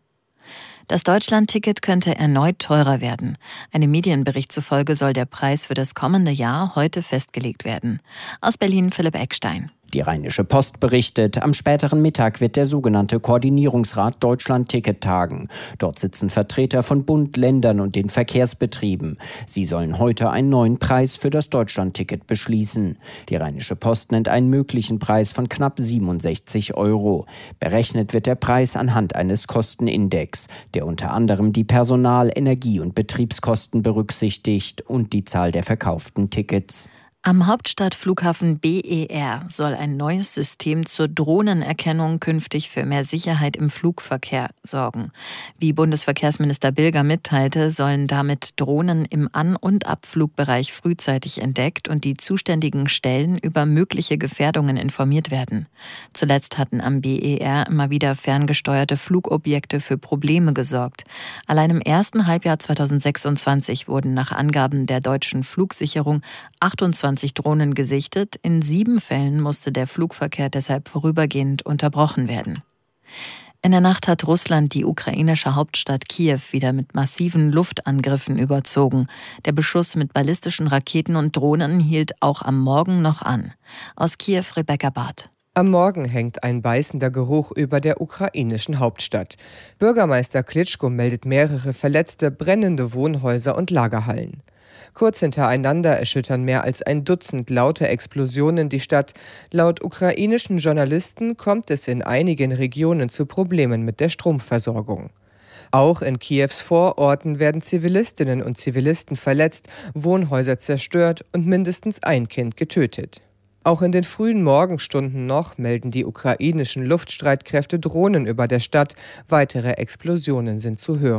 Das Deutschlandticket könnte erneut teurer werden. Einem Medienbericht zufolge soll der Preis für das kommende Jahr heute festgelegt werden. Aus Berlin Philipp Eckstein. Die Rheinische Post berichtet, am späteren Mittag wird der sogenannte Koordinierungsrat Deutschland-Ticket tagen. Dort sitzen Vertreter von Bund, Ländern und den Verkehrsbetrieben. Sie sollen heute einen neuen Preis für das Deutschland-Ticket beschließen. Die Rheinische Post nennt einen möglichen Preis von knapp 67 €. Berechnet wird der Preis anhand eines Kostenindex, der unter anderem die Personal-, Energie- und Betriebskosten berücksichtigt und die Zahl der verkauften Tickets. Am Hauptstadtflughafen BER soll ein neues System zur Drohnenerkennung künftig für mehr Sicherheit im Flugverkehr sorgen. Wie Bundesverkehrsminister Bilger mitteilte, sollen damit Drohnen im An- und Abflugbereich frühzeitig entdeckt und die zuständigen Stellen über mögliche Gefährdungen informiert werden. Zuletzt hatten am BER immer wieder ferngesteuerte Flugobjekte für Probleme gesorgt. Allein im ersten Halbjahr 2026 wurden nach Angaben der deutschen Flugsicherung 28 Drohnen gesichtet. In 7 Fällen musste der Flugverkehr deshalb vorübergehend unterbrochen werden. In der Nacht hat Russland die ukrainische Hauptstadt Kiew wieder mit massiven Luftangriffen überzogen. Der Beschuss mit ballistischen Raketen und Drohnen hielt auch am Morgen noch an. Aus Kiew Rebecca Barth. Am Morgen hängt ein beißender Geruch über der ukrainischen Hauptstadt. Bürgermeister Klitschko meldet mehrere Verletzte, brennende Wohnhäuser und Lagerhallen. Kurz hintereinander erschüttern mehr als ein Dutzend laute Explosionen die Stadt. Laut ukrainischen Journalisten kommt es in einigen Regionen zu Problemen mit der Stromversorgung. Auch in Kiews Vororten werden Zivilistinnen und Zivilisten verletzt, Wohnhäuser zerstört und mindestens ein Kind getötet. Auch in den frühen Morgenstunden noch melden die ukrainischen Luftstreitkräfte Drohnen über der Stadt. Weitere Explosionen sind zu hören.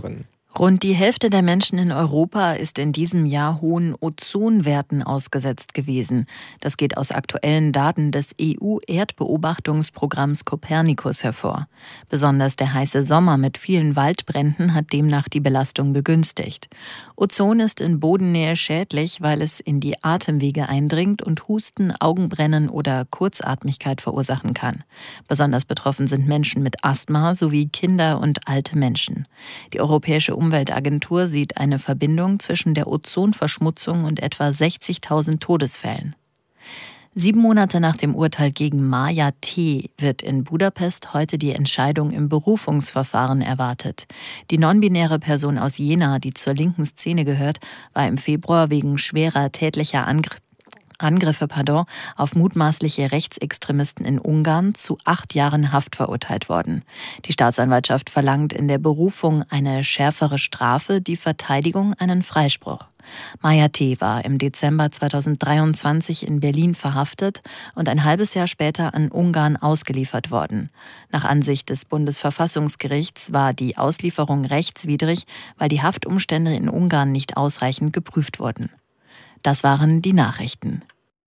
Rund die Hälfte der Menschen in Europa ist in diesem Jahr hohen Ozonwerten ausgesetzt gewesen. Das geht aus aktuellen Daten des EU-Erdbeobachtungsprogramms Copernicus hervor. Besonders der heiße Sommer mit vielen Waldbränden hat demnach die Belastung begünstigt. Ozon ist in Bodennähe schädlich, weil es in die Atemwege eindringt und Husten, Augenbrennen oder Kurzatmigkeit verursachen kann. Besonders betroffen sind Menschen mit Asthma sowie Kinder und alte Menschen. Die Europäische Umweltagentur sieht eine Verbindung zwischen der Ozonverschmutzung und etwa 60.000 Todesfällen. 7 Monate nach dem Urteil gegen Maja T. wird in Budapest heute die Entscheidung im Berufungsverfahren erwartet. Die nonbinäre Person aus Jena, die zur linken Szene gehört, war im Februar wegen schwerer tätlicher Angriffe auf mutmaßliche Rechtsextremisten in Ungarn zu 8 Jahren Haft verurteilt worden. Die Staatsanwaltschaft verlangt in der Berufung eine schärfere Strafe, die Verteidigung einen Freispruch. Maja T. war im Dezember 2023 in Berlin verhaftet und ein halbes Jahr später an Ungarn ausgeliefert worden. Nach Ansicht des Bundesverfassungsgerichts war die Auslieferung rechtswidrig, weil die Haftumstände in Ungarn nicht ausreichend geprüft wurden. Das waren die Nachrichten.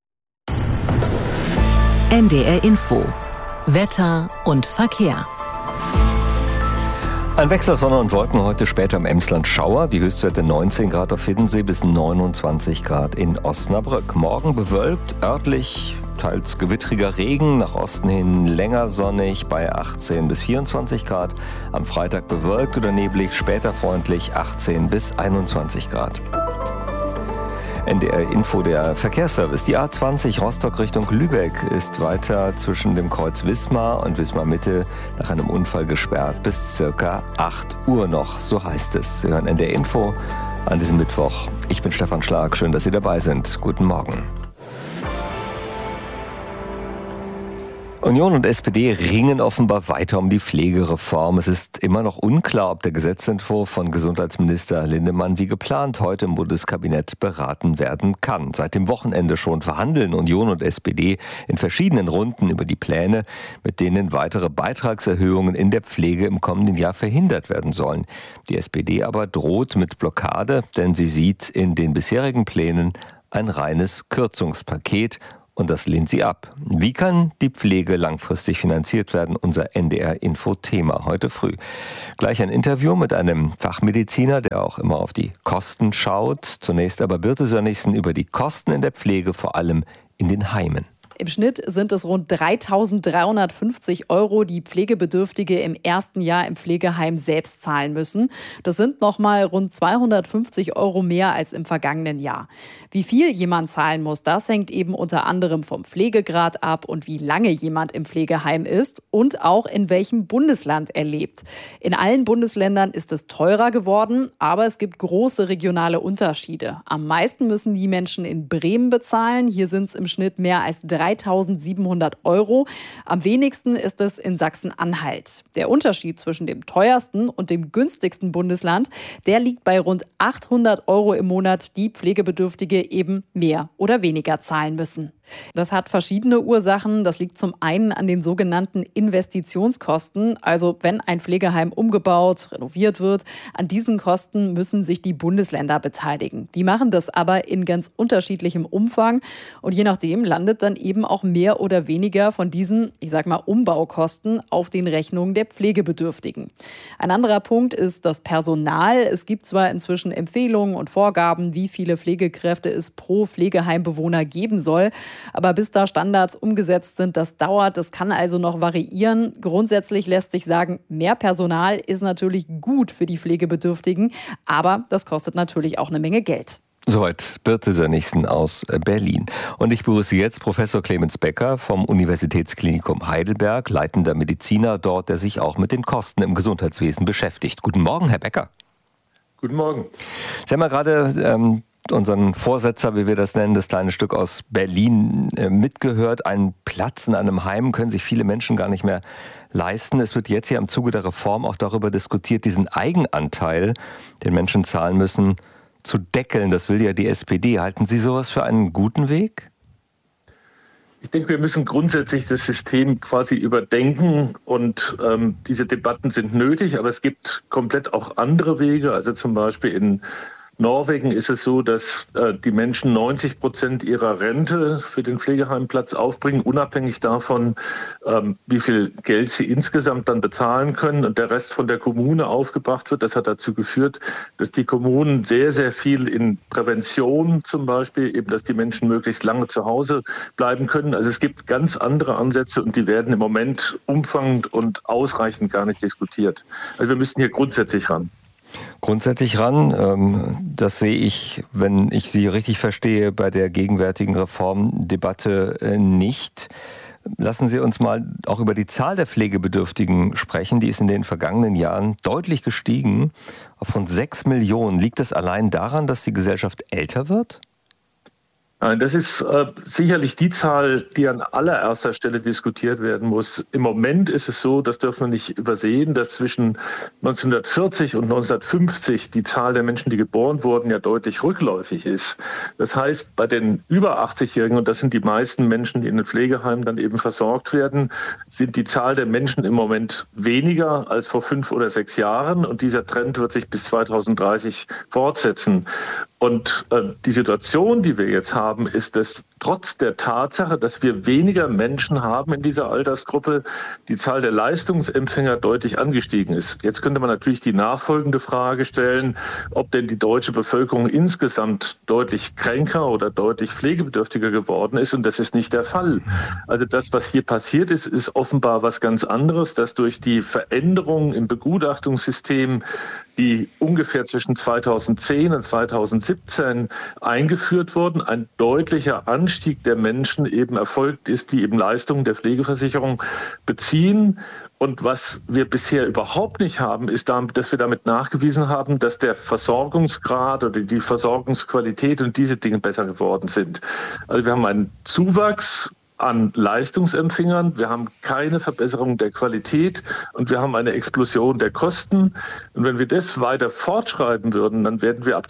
NDR Info. Wetter und Verkehr. Ein Wechsel aus Sonne und Wolken, heute später im Emsland Schauer. Die Höchstwerte 19 Grad auf Hiddensee bis 29 Grad in Osnabrück. Morgen bewölkt, örtlich teils gewittriger Regen, nach Osten hin länger sonnig bei 18 bis 24 Grad. Am Freitag bewölkt oder neblig, später freundlich 18 bis 21 Grad. NDR Info, der Verkehrsservice. Die A20 Rostock Richtung Lübeck ist weiter zwischen dem Kreuz Wismar und Wismar Mitte nach einem Unfall gesperrt bis circa 8 Uhr noch, so heißt es. Sie hören NDR Info an diesem Mittwoch. Ich bin Stefan Schlag, schön, dass Sie dabei sind. Guten Morgen. Union und SPD ringen offenbar weiter um die Pflegereform. Es ist immer noch unklar, ob der Gesetzentwurf von Gesundheitsminister Lindemann wie geplant heute im Bundeskabinett beraten werden kann. Seit dem Wochenende schon verhandeln Union und SPD in verschiedenen Runden über die Pläne, mit denen weitere Beitragserhöhungen in der Pflege im kommenden Jahr verhindert werden sollen. Die SPD aber droht mit Blockade, denn sie sieht in den bisherigen Plänen ein reines Kürzungspaket. Und das lehnt sie ab. Wie kann die Pflege langfristig finanziert werden? Unser NDR-Info-Thema heute früh. Gleich ein Interview mit einem Fachmediziner, der auch immer auf die Kosten schaut. Zunächst aber Birte Sönnigsen über die Kosten in der Pflege, vor allem in den Heimen. Im Schnitt sind es rund 3.350 €, die Pflegebedürftige im ersten Jahr im Pflegeheim selbst zahlen müssen. Das sind nochmal rund 250 € mehr als im vergangenen Jahr. Wie viel jemand zahlen muss, das hängt eben unter anderem vom Pflegegrad ab und wie lange jemand im Pflegeheim ist und auch in welchem Bundesland er lebt. In allen Bundesländern ist es teurer geworden, aber es gibt große regionale Unterschiede. Am meisten müssen die Menschen in Bremen bezahlen. Hier sind es im Schnitt mehr als 3.700 €. Am wenigsten ist es in Sachsen-Anhalt. Der Unterschied zwischen dem teuersten und dem günstigsten Bundesland, der liegt bei rund 800 € im Monat, die Pflegebedürftige eben mehr oder weniger zahlen müssen. Das hat verschiedene Ursachen. Das liegt zum einen an den sogenannten Investitionskosten. Also wenn ein Pflegeheim umgebaut, renoviert wird, an diesen Kosten müssen sich die Bundesländer beteiligen. Die machen das aber in ganz unterschiedlichem Umfang. Und je nachdem landet dann eben auch mehr oder weniger von diesen, Umbaukosten auf den Rechnungen der Pflegebedürftigen. Ein anderer Punkt ist das Personal. Es gibt zwar inzwischen Empfehlungen und Vorgaben, wie viele Pflegekräfte es pro Pflegeheimbewohner geben soll. Aber bis da Standards umgesetzt sind, das dauert, das kann also noch variieren. Grundsätzlich lässt sich sagen, mehr Personal ist natürlich gut für die Pflegebedürftigen, aber das kostet natürlich auch eine Menge Geld. Soweit Birte Sönnigsen aus Berlin. Und ich begrüße jetzt Professor Clemens Becker vom Universitätsklinikum Heidelberg, leitender Mediziner dort, der sich auch mit den Kosten im Gesundheitswesen beschäftigt. Guten Morgen, Herr Becker. Guten Morgen. Sie haben ja gerade unseren Vorsetzer, wie wir das nennen, das kleine Stück aus Berlin mitgehört. Einen Platz in einem Heim können sich viele Menschen gar nicht mehr leisten. Es wird jetzt ja im Zuge der Reform auch darüber diskutiert, diesen Eigenanteil, den Menschen zahlen müssen, zu deckeln. Das will ja die SPD. Halten Sie sowas für einen guten Weg? Ich denke, wir müssen grundsätzlich das System quasi überdenken und diese Debatten sind nötig, aber es gibt komplett auch andere Wege. Also zum Beispiel in Norwegen ist es so, dass die Menschen 90% ihrer Rente für den Pflegeheimplatz aufbringen, unabhängig davon, wie viel Geld sie insgesamt dann bezahlen können und der Rest von der Kommune aufgebracht wird. Das hat dazu geführt, dass die Kommunen sehr, sehr viel in Prävention zum Beispiel, eben dass die Menschen möglichst lange zu Hause bleiben können. Also es gibt ganz andere Ansätze und die werden im Moment umfangend und ausreichend gar nicht diskutiert. Also wir müssen hier grundsätzlich ran. Grundsätzlich ran, das sehe ich, wenn ich Sie richtig verstehe, bei der gegenwärtigen Reformdebatte nicht. Lassen Sie uns mal auch über die Zahl der Pflegebedürftigen sprechen. Die ist in den vergangenen Jahren deutlich gestiegen auf rund 6 Millionen. Liegt das allein daran, dass die Gesellschaft älter wird? Nein, das ist sicherlich die Zahl, die an allererster Stelle diskutiert werden muss. Im Moment ist es so, das dürfen wir nicht übersehen, dass zwischen 1940 und 1950 die Zahl der Menschen, die geboren wurden, ja deutlich rückläufig ist. Das heißt, bei den über 80-Jährigen, und das sind die meisten Menschen, die in den Pflegeheimen dann eben versorgt werden, sind die Zahl der Menschen im Moment weniger als vor 5 oder 6 Jahren. Und dieser Trend wird sich bis 2030 fortsetzen. Und die Situation, die wir jetzt haben, ist, dass trotz der Tatsache, dass wir weniger Menschen haben in dieser Altersgruppe, die Zahl der Leistungsempfänger deutlich angestiegen ist. Jetzt könnte man natürlich die nachfolgende Frage stellen, ob denn die deutsche Bevölkerung insgesamt deutlich kränker oder deutlich pflegebedürftiger geworden ist. Und das ist nicht der Fall. Also das, was hier passiert ist, ist offenbar was ganz anderes, dass durch die Veränderungen im Begutachtungssystem, die ungefähr zwischen 2010 und 2017 eingeführt wurden, ein deutlicher Anstieg der Menschen eben erfolgt ist, die eben Leistungen der Pflegeversicherung beziehen. Und was wir bisher überhaupt nicht haben, ist, dass wir damit nachgewiesen haben, dass der Versorgungsgrad oder die Versorgungsqualität und diese Dinge besser geworden sind. Also wir haben einen Zuwachs an Leistungsempfängern, wir haben keine Verbesserung der Qualität und wir haben eine Explosion der Kosten. Und wenn wir das weiter fortschreiben würden, dann werden wir ab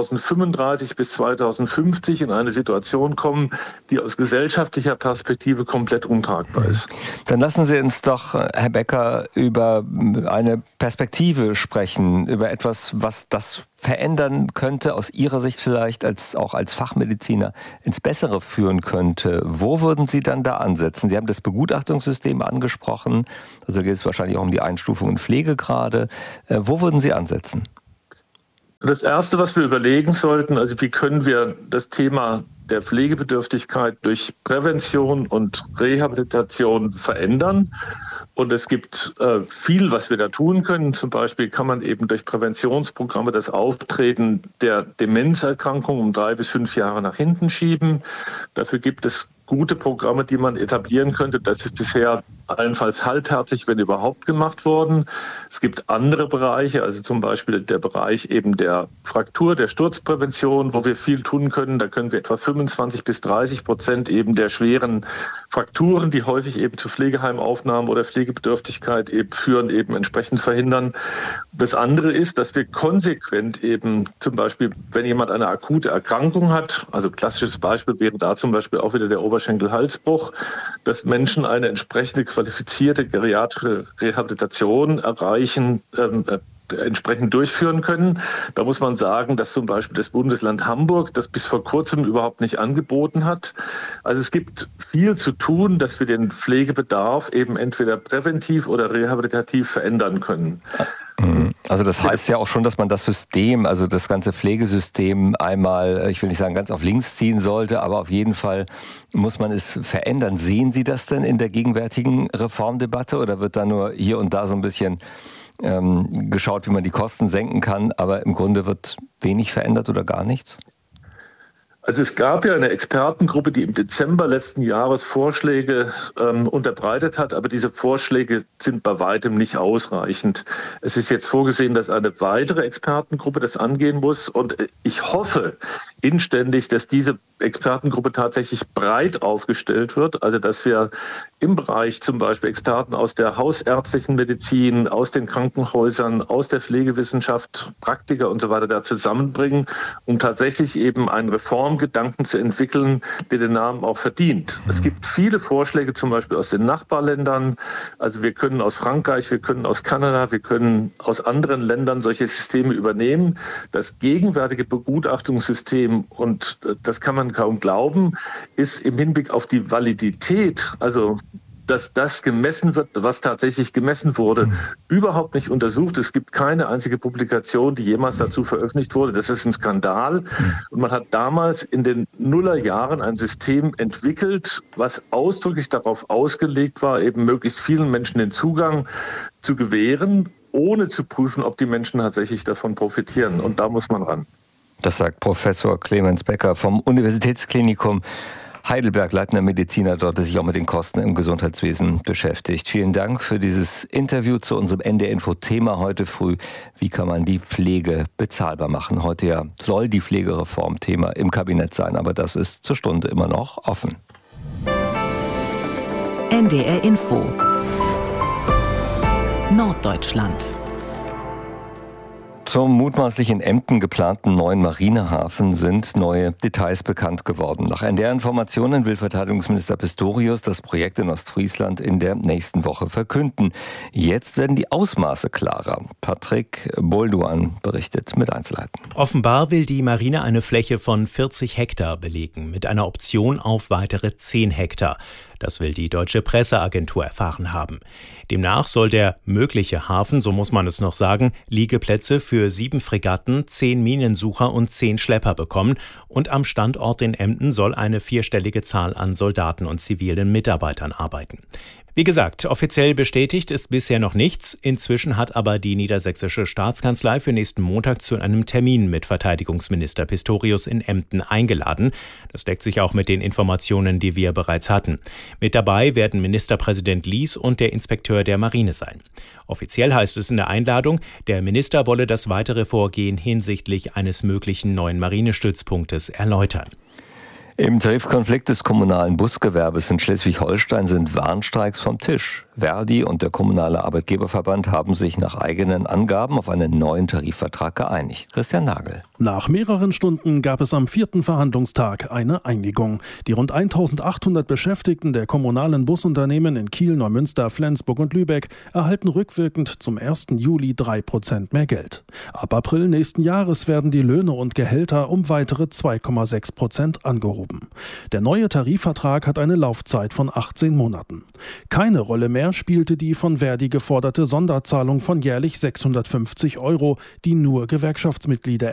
2035 bis 2050 in eine Situation kommen, die aus gesellschaftlicher Perspektive komplett untragbar ist. Dann lassen Sie uns doch, Herr Becker, über eine Perspektive sprechen, über etwas, was das verändern könnte, aus Ihrer Sicht vielleicht auch als Fachmediziner ins Bessere führen könnte. Wo würden Sie dann da ansetzen? Sie haben das Begutachtungssystem angesprochen, also geht es wahrscheinlich auch um die Einstufung in Pflegegrade. Wo würden Sie ansetzen? Das Erste, was wir überlegen sollten, also wie können wir das Thema der Pflegebedürftigkeit durch Prävention und Rehabilitation verändern. Und es gibt viel, was wir da tun können. Zum Beispiel kann man eben durch Präventionsprogramme das Auftreten der Demenzerkrankung um 3 bis 5 Jahre nach hinten schieben. Dafür gibt es gute Programme, die man etablieren könnte. Das ist bisher allenfalls halbherzig, wenn überhaupt, gemacht worden. Es gibt andere Bereiche, also zum Beispiel der Bereich eben der Fraktur, der Sturzprävention, wo wir viel tun können. Da können wir etwa 25 bis 30% eben der schweren Frakturen, die häufig eben zu Pflegeheimaufnahmen oder Pflegebedürftigkeit eben führen, eben entsprechend verhindern. Das andere ist, dass wir konsequent eben zum Beispiel, wenn jemand eine akute Erkrankung hat, also klassisches Beispiel wäre da zum Beispiel auch wieder der Oberschenkel-Halsbruch, dass Menschen eine entsprechende qualifizierte geriatrische Rehabilitation erreichen, entsprechend durchführen können. Da muss man sagen, dass zum Beispiel das Bundesland Hamburg das bis vor kurzem überhaupt nicht angeboten hat. Also es gibt viel zu tun, dass wir den Pflegebedarf eben entweder präventiv oder rehabilitativ verändern können. Also das heißt ja auch schon, dass man das System, also das ganze Pflegesystem einmal, ich will nicht sagen ganz auf links ziehen sollte, aber auf jeden Fall muss man es verändern. Sehen Sie das denn in der gegenwärtigen Reformdebatte oder wird da nur hier und da so ein bisschen geschaut, wie man die Kosten senken kann, aber im Grunde wird wenig verändert oder gar nichts? Also es gab ja eine Expertengruppe, die im Dezember letzten Jahres Vorschläge unterbreitet hat, aber diese Vorschläge sind bei weitem nicht ausreichend. Es ist jetzt vorgesehen, dass eine weitere Expertengruppe das angehen muss und ich hoffe inständig, dass diese Expertengruppe tatsächlich breit aufgestellt wird, also dass wir im Bereich zum Beispiel Experten aus der hausärztlichen Medizin, aus den Krankenhäusern, aus der Pflegewissenschaft, Praktiker und so weiter da zusammenbringen, um tatsächlich eben einen Reformgedanken zu entwickeln, der den Namen auch verdient. Es gibt viele Vorschläge zum Beispiel aus den Nachbarländern. Also wir können aus Frankreich, wir können aus Kanada, wir können aus anderen Ländern solche Systeme übernehmen. Das gegenwärtige Begutachtungssystem, und das kann man kaum glauben, ist im Hinblick auf die Validität, also dass das gemessen wird, was tatsächlich gemessen wurde, überhaupt nicht untersucht. Es gibt keine einzige Publikation, die jemals dazu veröffentlicht wurde. Das ist ein Skandal. Und man hat damals in den Nullerjahren ein System entwickelt, was ausdrücklich darauf ausgelegt war, eben möglichst vielen Menschen den Zugang zu gewähren, ohne zu prüfen, ob die Menschen tatsächlich davon profitieren. Und da muss man ran. Das sagt Professor Clemens Becker vom Universitätsklinikum Heidelberg, leitender Mediziner dort, der sich auch mit den Kosten im Gesundheitswesen beschäftigt. Vielen Dank für dieses Interview zu unserem NDR-Info-Thema heute früh. Wie kann man die Pflege bezahlbar machen? Heute ja soll die Pflegereform Thema im Kabinett sein, aber das ist zur Stunde immer noch offen. NDR-Info Norddeutschland. Zum mutmaßlich in Emden geplanten neuen Marinehafen sind neue Details bekannt geworden. Nach NDR-Informationen will Verteidigungsminister Pistorius das Projekt in Ostfriesland in der nächsten Woche verkünden. Jetzt werden die Ausmaße klarer. Patrick Bolduan berichtet mit Einzelheiten. Offenbar will die Marine eine Fläche von 40 Hektar belegen, mit einer Option auf weitere 10 Hektar. Das will die Deutsche Presseagentur erfahren haben. Demnach soll der mögliche Hafen, so muss man es noch sagen, Liegeplätze für 7 Fregatten, 10 Minensucher und 10 Schlepper bekommen. Und am Standort in Emden soll eine 4-stellige Zahl an Soldaten und zivilen Mitarbeitern arbeiten. Wie gesagt, offiziell bestätigt ist bisher noch nichts. Inzwischen hat aber die niedersächsische Staatskanzlei für nächsten Montag zu einem Termin mit Verteidigungsminister Pistorius in Emden eingeladen. Das deckt sich auch mit den Informationen, die wir bereits hatten. Mit dabei werden Ministerpräsident Lies und der Inspekteur der Marine sein. Offiziell heißt es in der Einladung, der Minister wolle das weitere Vorgehen hinsichtlich eines möglichen neuen Marinestützpunktes erläutern. Im Tarifkonflikt des kommunalen Busgewerbes in Schleswig-Holstein sind Warnstreiks vom Tisch. Verdi und der Kommunale Arbeitgeberverband haben sich nach eigenen Angaben auf einen neuen Tarifvertrag geeinigt. Christian Nagel. Nach mehreren Stunden gab es am 4. Verhandlungstag eine Einigung. Die rund 1800 Beschäftigten der kommunalen Busunternehmen in Kiel, Neumünster, Flensburg und Lübeck erhalten rückwirkend zum 1. Juli 3% mehr Geld. Ab April nächsten Jahres werden die Löhne und Gehälter um weitere 2,6% angehoben. Der neue Tarifvertrag hat eine Laufzeit von 18 Monaten. Keine Rolle mehr spielte die von Verdi geforderte Sonderzahlung von jährlich 650 €, die nur Gewerkschaftsmitglieder